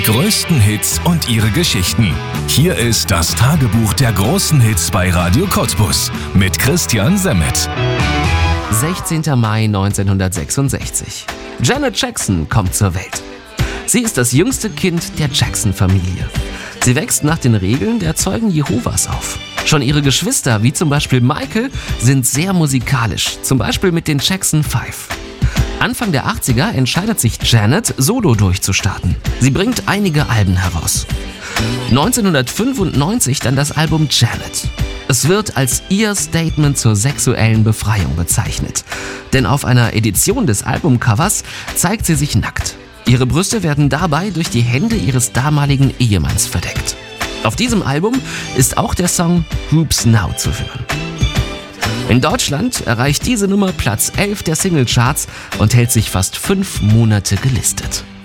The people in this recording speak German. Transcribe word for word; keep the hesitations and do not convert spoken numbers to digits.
größten Hits und ihre Geschichten. Hier ist das Tagebuch der großen Hits bei Radio Cottbus mit Christian Semmet. sechzehnter Mai neunzehnhundertsechsundsechzig. Janet Jackson kommt zur Welt. Sie ist das jüngste Kind der Jackson-Familie. Sie wächst nach den Regeln der Zeugen Jehovas auf. Schon ihre Geschwister, wie zum Beispiel Michael, sind sehr musikalisch, zum Beispiel mit den Jackson Five. Anfang der achtziger entscheidet sich Janet, solo durchzustarten. Sie bringt einige Alben heraus. neunzehnhundertfünfundneunzig dann das Album Janet. Es wird als ihr Statement zur sexuellen Befreiung bezeichnet. Denn auf einer Edition des Albumcovers zeigt sie sich nackt. Ihre Brüste werden dabei durch die Hände ihres damaligen Ehemanns verdeckt. Auf diesem Album ist auch der Song Hoops Now zu hören. In Deutschland erreicht diese Nummer Platz elf der Singlecharts und hält sich fast fünf Monate gelistet.